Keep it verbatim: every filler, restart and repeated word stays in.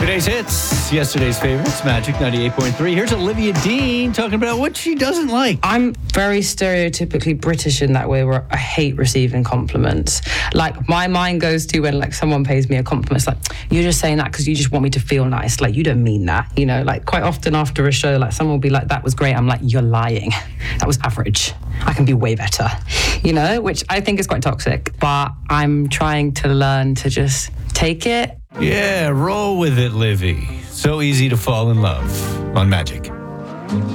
Today's hits, yesterday's favorites, Magic ninety-eight point three. Here's Olivia Dean talking about what she doesn't like. I'm very stereotypically British in that way where I hate receiving compliments. Like, my mind goes to when, like, someone pays me a compliment. It's like, you're just saying that because you just want me to feel nice. Like, you don't mean that. You know, like, quite often after a show, like, someone will be like, that was great. I'm like, you're lying. That was average. I can be way better. You know, which I think is quite toxic. But I'm trying to learn to just take it. Yeah, roll with it, Livy. So easy to fall in love on Magic.